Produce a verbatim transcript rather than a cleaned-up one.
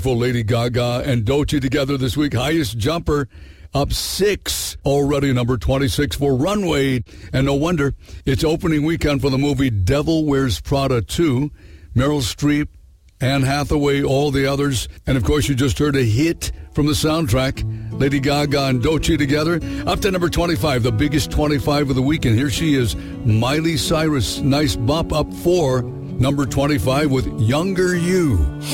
For Lady Gaga and Doechii together this week. Highest jumper up six. Already number twenty-six for Runway. And no wonder, it's opening weekend for the movie Devil Wears Prada two. Meryl Streep, Anne Hathaway, all the others. And of course, you just heard a hit from the soundtrack. Lady Gaga and Doechii together. Up to number twenty-five, the biggest twenty-five of the week. And here she is, Miley Cyrus. Nice bump up four. Number twenty-five with Younger You.